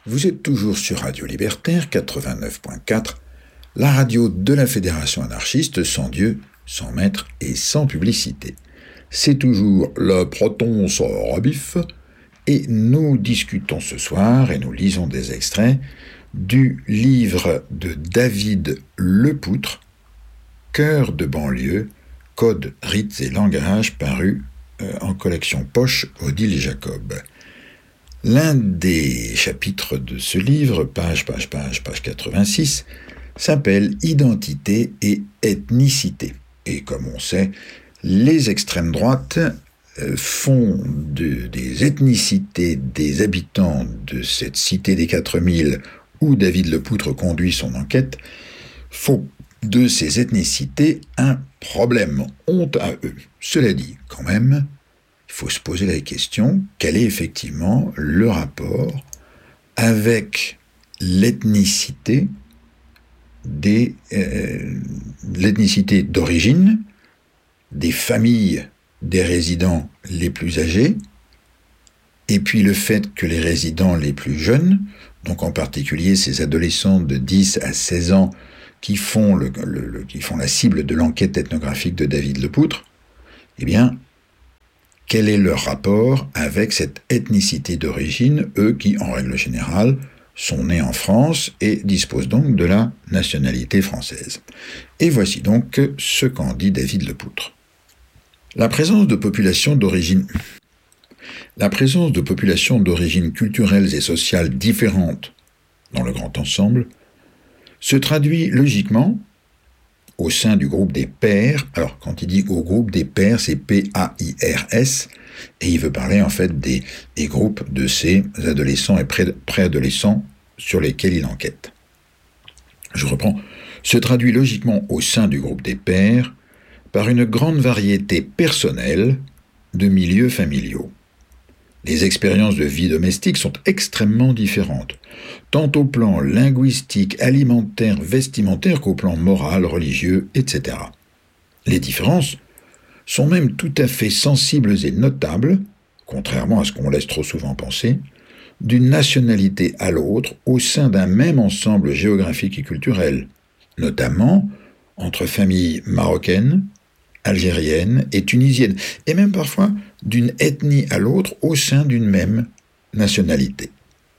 Vous êtes toujours sur Radio Libertaire 89.4, la radio de la Fédération anarchiste, sans Dieu, sans maître et sans publicité. C'est toujours le Proton sort à bif, et nous discutons ce soir et nous lisons des extraits du livre de David Lepoutre, Cœur de banlieue, codes, rites et langage, paru en collection Poche, Odile et Jacob. L'un des chapitres de ce livre, page 86, s'appelle « Identité et ethnicité ». Et comme on sait, les extrêmes droites font des ethnicités des habitants de cette cité des 4000 où David Lepoutre conduit son enquête, font de ces ethnicités un problème, honte à eux. Cela dit, quand même, il faut se poser la question, quel est effectivement le rapport avec l'ethnicité l'ethnicité d'origine des familles des résidents les plus âgés, et puis le fait que les résidents les plus jeunes, donc en particulier ces adolescents de 10 à 16 ans qui font la cible de l'enquête ethnographique de David Lepoutre, eh bien, quel est leur rapport avec cette ethnicité d'origine, eux qui, en règle générale, sont nés en France et disposent donc de la nationalité française. Et voici donc ce qu'en dit David Lepoutre. La présence de populations d'origine culturelles et sociales différentes dans le grand ensemble se traduit logiquement au sein du groupe des pairs. Alors, quand il dit au groupe des pairs, c'est P-A-I-R-S, et il veut parler en fait des groupes de ces adolescents et préadolescents sur lesquels il enquête. Je reprends. Se traduit logiquement au sein du groupe des pairs par une grande variété personnelle de milieux familiaux. Les expériences de vie domestique sont extrêmement différentes, tant au plan linguistique, alimentaire, vestimentaire qu'au plan moral, religieux, etc. Les différences sont même tout à fait sensibles et notables, contrairement à ce qu'on laisse trop souvent penser, d'une nationalité à l'autre au sein d'un même ensemble géographique et culturel, notamment entre familles marocaines, algériennes et tunisiennes, et même parfois d'une ethnie à l'autre au sein d'une même nationalité.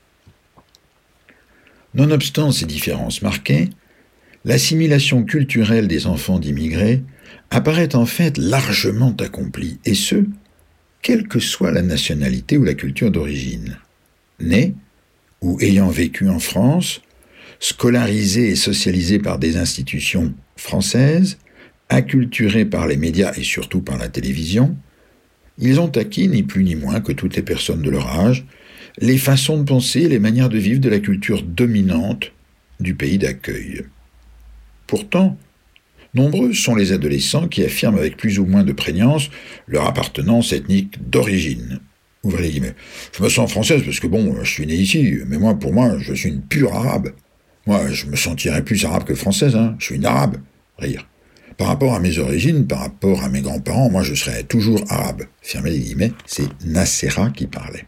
Nonobstant ces différences marquées, l'assimilation culturelle des enfants d'immigrés apparaît en fait largement accomplie, et ce, quelle que soit la nationalité ou la culture d'origine. Nés ou ayant vécu en France, scolarisés et socialisés par des institutions françaises, acculturés par les médias et surtout par la télévision, ils ont acquis, ni plus ni moins que toutes les personnes de leur âge, les façons de penser et les manières de vivre de la culture dominante du pays d'accueil. Pourtant, nombreux sont les adolescents qui affirment avec plus ou moins de prégnance leur appartenance ethnique d'origine. Ouvrez les guillemets. Je me sens française parce que je suis né ici, mais pour moi, je suis une pure arabe. Moi, je me sentirais plus arabe que française, je suis une arabe. Rire. Par rapport à mes origines, par rapport à mes grands-parents, moi je serais toujours arabe. Fermez les guillemets, c'est Nacera qui parlait.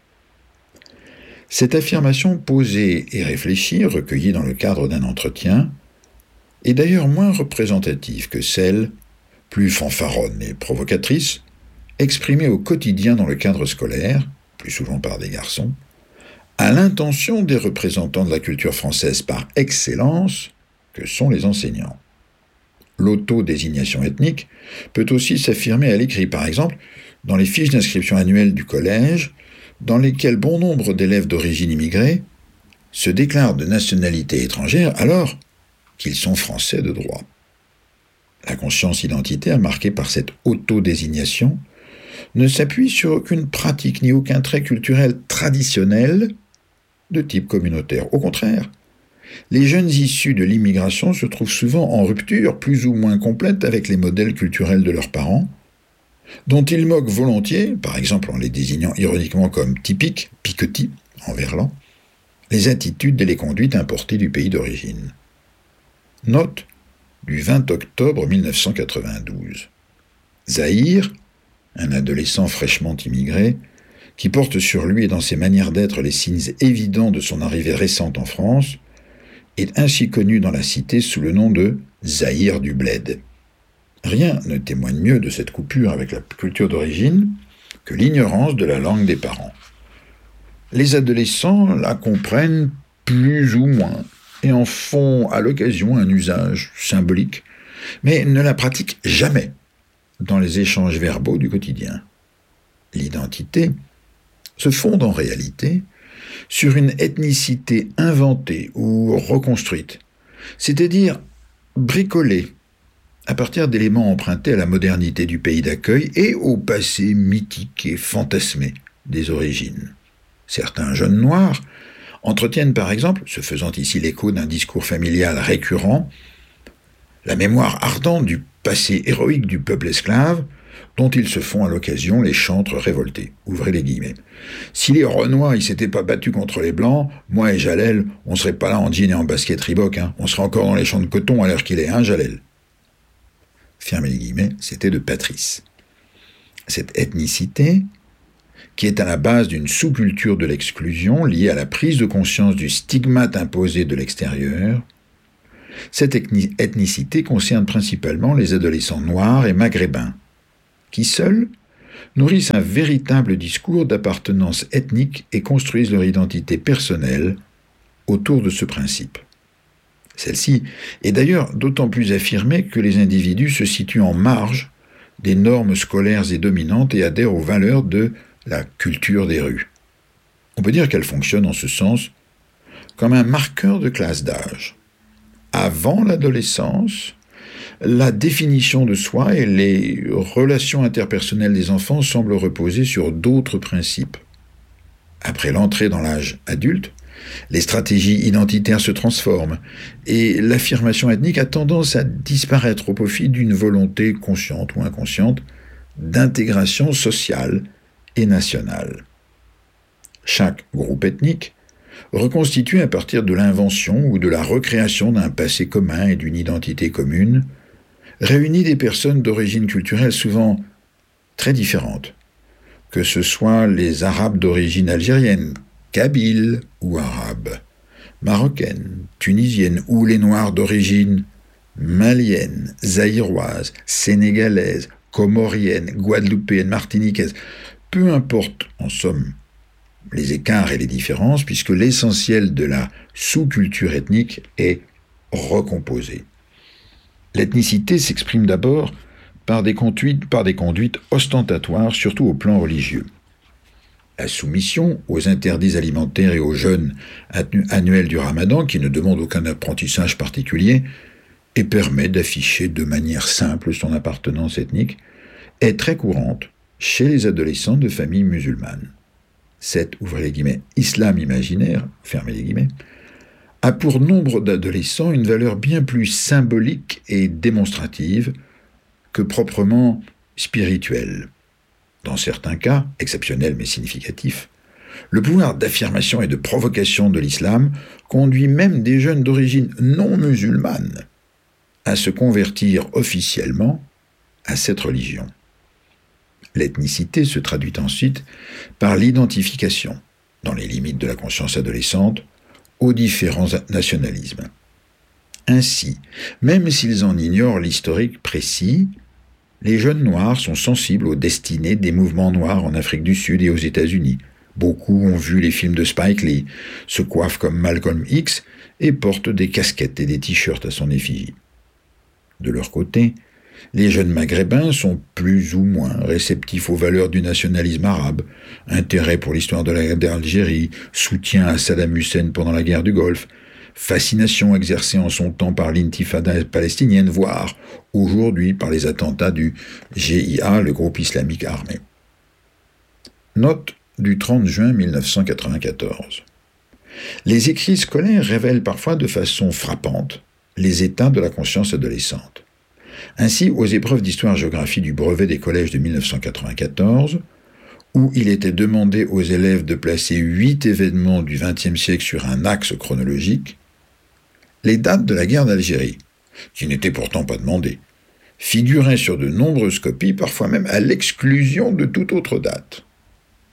Cette affirmation posée et réfléchie, recueillie dans le cadre d'un entretien, est d'ailleurs moins représentative que celle, plus fanfaronne et provocatrice, exprimée au quotidien dans le cadre scolaire, plus souvent par des garçons, à l'intention des représentants de la culture française par excellence, que sont les enseignants. L'autodésignation ethnique peut aussi s'affirmer à l'écrit, par exemple, dans les fiches d'inscription annuelles du collège, dans lesquelles bon nombre d'élèves d'origine immigrée se déclarent de nationalité étrangère alors qu'ils sont français de droit. La conscience identitaire marquée par cette autodésignation ne s'appuie sur aucune pratique ni aucun trait culturel traditionnel de type communautaire. Au contraire, les jeunes issus de l'immigration se trouvent souvent en rupture plus ou moins complète avec les modèles culturels de leurs parents, dont ils moquent volontiers, par exemple en les désignant ironiquement comme typiques, piquetis, en verlan, les attitudes et les conduites importées du pays d'origine. Note du 20 octobre 1992. Zahir, un adolescent fraîchement immigré, qui porte sur lui et dans ses manières d'être les signes évidents de son arrivée récente en France, est ainsi connu dans la cité sous le nom de Zahir du Bled. Rien ne témoigne mieux de cette coupure avec la culture d'origine que l'ignorance de la langue des parents. Les adolescents la comprennent plus ou moins et en font à l'occasion un usage symbolique, mais ne la pratiquent jamais dans les échanges verbaux du quotidien. L'identité se fonde en réalité sur une ethnicité inventée ou reconstruite, c'est-à-dire bricolée à partir d'éléments empruntés à la modernité du pays d'accueil et au passé mythique et fantasmé des origines. Certains jeunes noirs entretiennent par exemple, se faisant ici l'écho d'un discours familial récurrent, la mémoire ardente du passé héroïque du peuple esclave, dont ils se font à l'occasion les chantres révoltés. Ouvrez les guillemets. Si les Renois ils s'étaient pas battus contre les Blancs, moi et Jalel, on serait pas là en jean et en basket Reebok, on serait encore dans les champs de coton à l'heure qu'il est, Jalel. Fermez les guillemets, c'était de Patrice. Cette ethnicité, qui est à la base d'une sous-culture de l'exclusion liée à la prise de conscience du stigmate imposé de l'extérieur, cette ethnicité concerne principalement les adolescents noirs et maghrébins, qui seuls nourrissent un véritable discours d'appartenance ethnique et construisent leur identité personnelle autour de ce principe. Celle-ci est d'ailleurs d'autant plus affirmée que les individus se situent en marge des normes scolaires et dominantes et adhèrent aux valeurs de la culture des rues. On peut dire qu'elle fonctionne en ce sens comme un marqueur de classe d'âge. Avant l'adolescence, la définition de soi et les relations interpersonnelles des enfants semblent reposer sur d'autres principes. Après l'entrée dans l'âge adulte, les stratégies identitaires se transforment et l'affirmation ethnique a tendance à disparaître au profit d'une volonté consciente ou inconsciente d'intégration sociale et nationale. Chaque groupe ethnique reconstitué à partir de l'invention ou de la recréation d'un passé commun et d'une identité commune, réunit des personnes d'origine culturelle souvent très différentes, que ce soit les Arabes d'origine algérienne, kabyles ou arabes, marocaines, tunisiennes ou les Noirs d'origine malienne, zaïroise, sénégalaise, comorienne, guadeloupéenne, martiniquaise. Peu importe, en somme, les écarts et les différences, puisque l'essentiel de la sous-culture ethnique est recomposé. L'ethnicité s'exprime d'abord par des conduites ostentatoires, surtout au plan religieux. La soumission aux interdits alimentaires et aux jeûnes annuels du Ramadan, qui ne demandent aucun apprentissage particulier, et permet d'afficher de manière simple son appartenance ethnique, est très courante chez les adolescents de familles musulmanes. Cet, ouvrez les guillemets, islam imaginaire, fermez les guillemets, a pour nombre d'adolescents une valeur bien plus symbolique et démonstrative que proprement spirituelle. Dans certains cas, exceptionnels mais significatifs, le pouvoir d'affirmation et de provocation de l'islam conduit même des jeunes d'origine non musulmane à se convertir officiellement à cette religion. L'ethnicité se traduit ensuite par l'identification, dans les limites de la conscience adolescente, aux différents nationalismes. Ainsi, même s'ils en ignorent l'historique précis, les jeunes noirs sont sensibles aux destinées des mouvements noirs en Afrique du Sud et aux États-Unis. Beaucoup ont vu les films de Spike Lee, se coiffent comme Malcolm X et portent des casquettes et des t-shirts à son effigie. De leur côté, les jeunes maghrébins sont plus ou moins réceptifs aux valeurs du nationalisme arabe, intérêt pour l'histoire de la guerre d'Algérie, soutien à Saddam Hussein pendant la guerre du Golfe, fascination exercée en son temps par l'intifada palestinienne, voire aujourd'hui par les attentats du GIA, le groupe islamique armé. Note du 30 juin 1994. Les écrits scolaires révèlent parfois de façon frappante les états de la conscience adolescente. Ainsi, aux épreuves d'histoire-géographie du brevet des collèges de 1994, où il était demandé aux élèves de placer 8 événements du XXe siècle sur un axe chronologique, les dates de la guerre d'Algérie, qui n'étaient pourtant pas demandées, figuraient sur de nombreuses copies, parfois même à l'exclusion de toute autre date.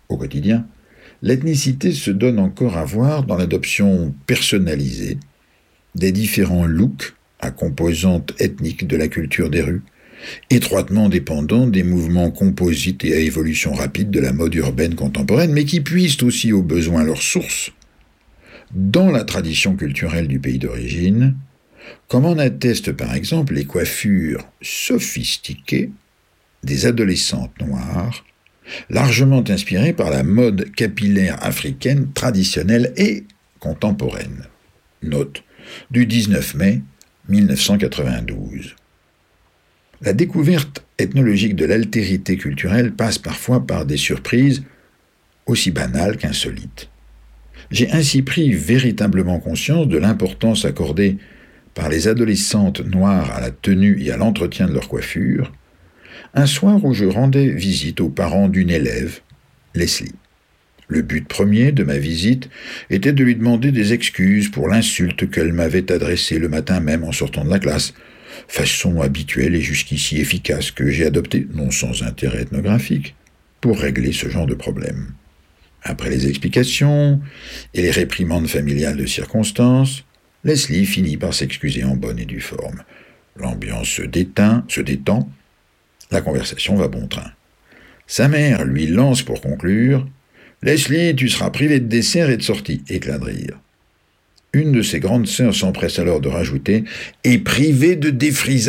Au quotidien, l'ethnicité se donne encore à voir dans l'adoption personnalisée des différents looks à composantes ethniques de la culture des rues, étroitement dépendants des mouvements composites et à évolution rapide de la mode urbaine contemporaine, mais qui puisent aussi au besoin leur source dans la tradition culturelle du pays d'origine, comme en attestent par exemple les coiffures sophistiquées des adolescentes noires, largement inspirées par la mode capillaire africaine traditionnelle et contemporaine. Note du 19 mai 1992. La découverte ethnologique de l'altérité culturelle passe parfois par des surprises aussi banales qu'insolites. J'ai ainsi pris véritablement conscience de l'importance accordée par les adolescentes noires à la tenue et à l'entretien de leur coiffure, un soir où je rendais visite aux parents d'une élève, Leslie. Le but premier de ma visite était de lui demander des excuses pour l'insulte qu'elle m'avait adressée le matin même en sortant de la classe, façon habituelle et jusqu'ici efficace que j'ai adoptée, non sans intérêt ethnographique, pour régler ce genre de problème. Après les explications et les réprimandes familiales de circonstance, Leslie finit par s'excuser en bonne et due forme. L'ambiance se détend, la conversation va bon train. Sa mère lui lance pour conclure « Leslie, tu seras privée de dessert et de sortie », éclat de rire. Une de ses grandes sœurs s'empresse alors de rajouter « et privée de défrisage »,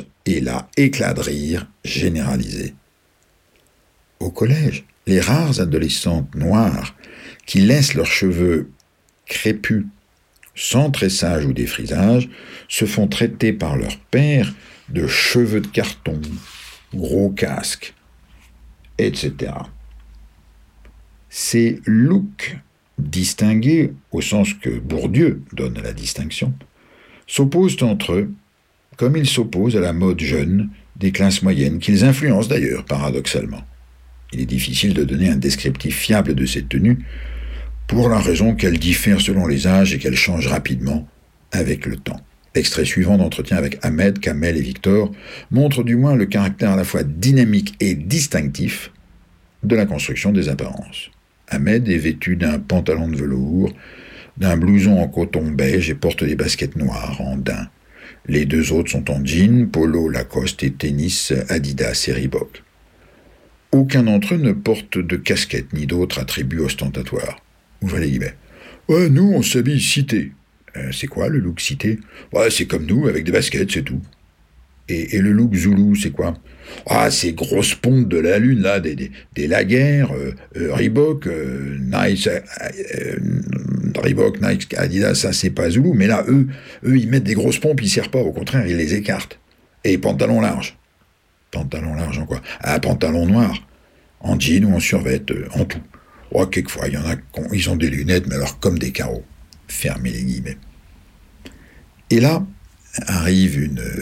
et là, éclat de rire généralisé. Au collège, les rares adolescentes noires qui laissent leurs cheveux crépus, sans tressage ou défrisage, se font traiter par leur père de cheveux de carton, gros casque, etc. Ces looks distingués, au sens que Bourdieu donne à la distinction, s'opposent entre eux, comme ils s'opposent à la mode jeune des classes moyennes, qu'ils influencent d'ailleurs, paradoxalement. Il est difficile de donner un descriptif fiable de cette tenue, pour la raison qu'elle diffère selon les âges et qu'elle change rapidement avec le temps. L'extrait suivant d'entretien avec Ahmed, Kamel et Victor montre du moins le caractère à la fois dynamique et distinctif de la construction des apparences. Ahmed est vêtu d'un pantalon de velours, d'un blouson en coton beige et porte des baskets noires en daim. Les deux autres sont en jean, polo, Lacoste et tennis Adidas et Reebok. Aucun d'entre eux ne porte de casquette ni d'autres attributs ostentatoires. Ouvrez les guillemets. Ouais, nous, on s'habille cité. C'est quoi le look cité? Ouais, c'est comme nous, avec des baskets, c'est tout. Et le look zoulou, c'est quoi? Ah, ces grosses pompes de la lune, là, des laguerres, Reebok, Nike, Reebok, Nike, Adidas, ça, c'est pas zoulou. Mais là, eux, ils mettent des grosses pompes, ils serrent pas. Au contraire, ils les écartent. Et pantalon large. Pantalon large en quoi? Ah, pantalon noir. En jean ou en survêt, en tout. Oh, quelquefois, il y en a, ils ont des lunettes, mais alors comme des carreaux. Fermez les guillemets. Et là, arrive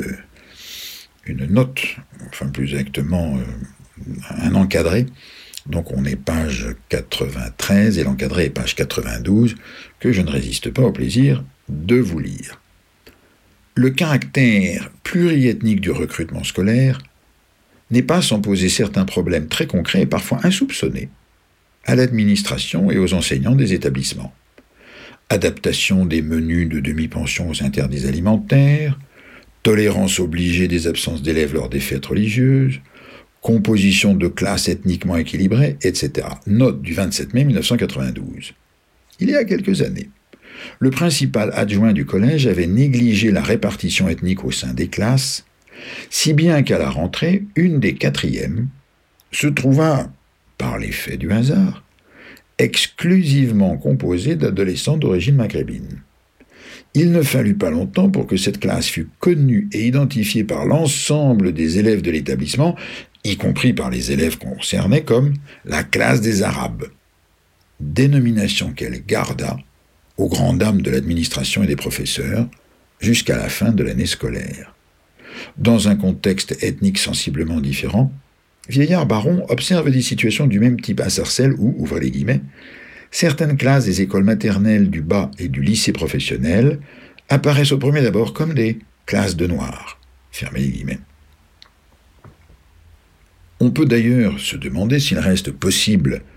une note, enfin plus exactement un encadré, donc on est page 93 et l'encadré est page 92, que je ne résiste pas au plaisir de vous lire. Le caractère pluriethnique du recrutement scolaire n'est pas sans poser certains problèmes très concrets et parfois insoupçonnés à l'administration et aux enseignants des établissements. Adaptation des menus de demi-pension aux interdits alimentaires, tolérance obligée des absences d'élèves lors des fêtes religieuses, composition de classes ethniquement équilibrées, etc. Note du 27 mai 1992. Il y a quelques années, le principal adjoint du collège avait négligé la répartition ethnique au sein des classes, si bien qu'à la rentrée, une des quatrièmes se trouva, par l'effet du hasard, exclusivement composée d'adolescents d'origine maghrébine. Il ne fallut pas longtemps pour que cette classe fût connue et identifiée par l'ensemble des élèves de l'établissement, y compris par les élèves concernés, comme la classe des Arabes, dénomination qu'elle garda aux grandes dames de l'administration et des professeurs jusqu'à la fin de l'année scolaire. Dans un contexte ethnique sensiblement différent, Vieillard Baron observe des situations du même type à Sarcelles où, ouvrez les guillemets, certaines classes des écoles maternelles du bas et du lycée professionnel apparaissent au premier abord comme des classes de noirs. Fermez les guillemets. On peut d'ailleurs se demander s'il reste possible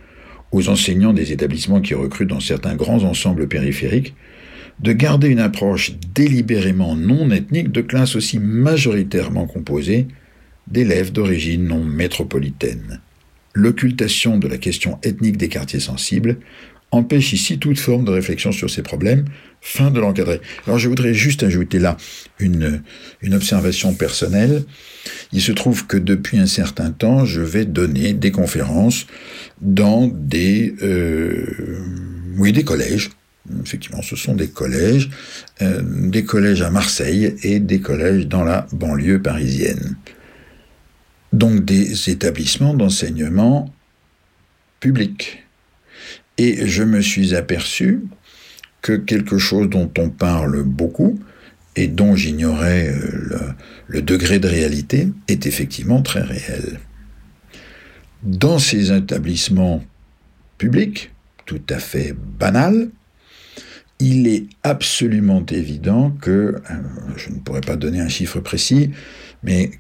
aux enseignants des établissements qui recrutent dans certains grands ensembles périphériques de garder une approche délibérément non ethnique de classes aussi majoritairement composées d'élèves d'origine non métropolitaine. L'occultation de la question ethnique des quartiers sensibles empêche ici toute forme de réflexion sur ces problèmes. Fin de l'encadré. Alors je voudrais juste ajouter là une observation personnelle. Il se trouve que depuis un certain temps, je vais donner des conférences dans des collèges. Effectivement, ce sont des collèges à Marseille et des collèges dans la banlieue parisienne. Donc des établissements d'enseignement public. Et je me suis aperçu que quelque chose dont on parle beaucoup et dont j'ignorais le degré de réalité est effectivement très réel. Dans ces établissements publics, tout à fait banals, il est absolument évident que, je ne pourrais pas donner un chiffre précis, mais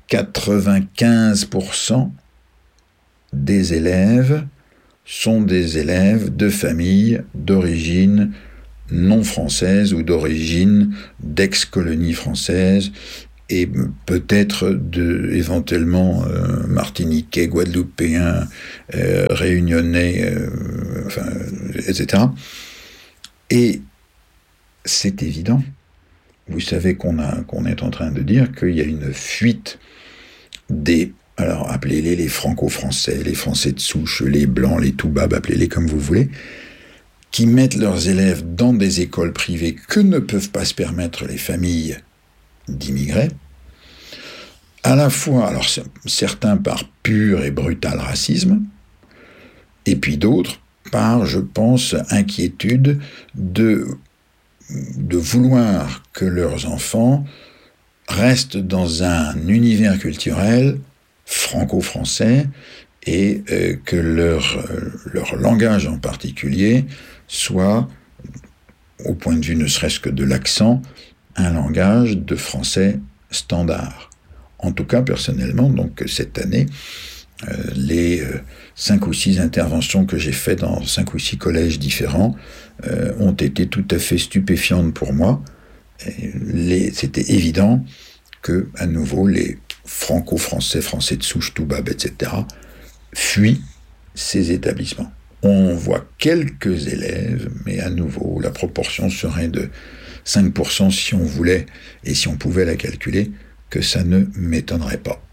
95% des élèves sont des élèves de familles d'origine non française ou d'origine d'ex-colonies françaises et peut-être éventuellement martiniquais, guadeloupéens, réunionnais, etc. Et c'est évident. Vous savez qu'on est en train de dire qu'il y a une fuite alors appelez-les les franco-français, les français de souche, les blancs, les toubabs, appelez-les comme vous voulez, qui mettent leurs élèves dans des écoles privées que ne peuvent pas se permettre les familles d'immigrés, à la fois, alors certains par pur et brutal racisme, et puis d'autres par, je pense, inquiétude de vouloir que leurs enfants restent dans un univers culturel franco-français et que leur langage en particulier soit, au point de vue ne serait-ce que de l'accent, un langage de français standard. En tout cas, personnellement, donc cette année, les 5 ou 6 interventions que j'ai faites dans 5 ou 6 collèges différents ont été tout à fait stupéfiantes pour moi. C'était évident que, à nouveau, les franco-français, français de souche, toubab, etc., fuient ces établissements. On voit quelques élèves, mais à nouveau, la proportion serait de 5% si on voulait, et si on pouvait la calculer, que ça ne m'étonnerait pas.